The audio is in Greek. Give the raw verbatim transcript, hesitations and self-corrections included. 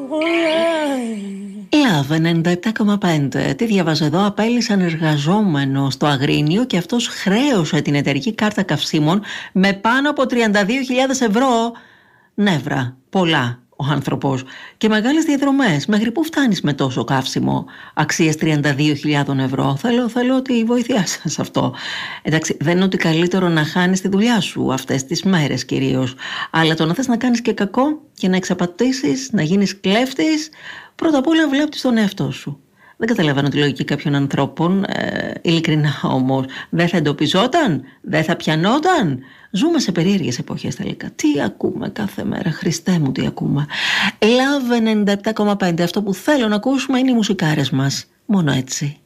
Love ενενήντα επτά κόμμα πέντε. Τι διαβάζω εδώ? Απέλυσαν εργαζόμενο στο Αγρίνιο και αυτός χρέωσε την εταιρική κάρτα καυσίμων με πάνω από τριάντα δύο χιλιάδες ευρώ. Νεύρα, πολλά ο άνθρωπος. Και μεγάλες διαδρομές. Μέχρι πού φτάνεις με τόσο καύσιμο αξίας τριάντα δύο χιλιάδες ευρώ? Θέλω, θέλω τη βοήθειά σας αυτό. Εντάξει, δεν είναι ότι καλύτερο να χάνεις τη δουλειά σου αυτές τις μέρες κυρίως. Αλλά το να θες να κάνεις και κακό και να εξαπατήσεις, να γίνεις κλέφτης, πρώτα απ' όλα βλάπτεις τον εαυτό σου. Δεν καταλαβαίνω τη λογική κάποιων ανθρώπων, ε, ειλικρινά όμως. Δεν θα εντοπιζόταν, δεν θα πιανόταν. Ζούμε σε περίεργες εποχές τελικά. Τι ακούμε κάθε μέρα, Χριστέ μου, τι ακούμε. Love ενενήντα επτά κόμμα πέντε. Αυτό που θέλω να ακούσουμε είναι οι μουσικάρες μας. Μόνο έτσι.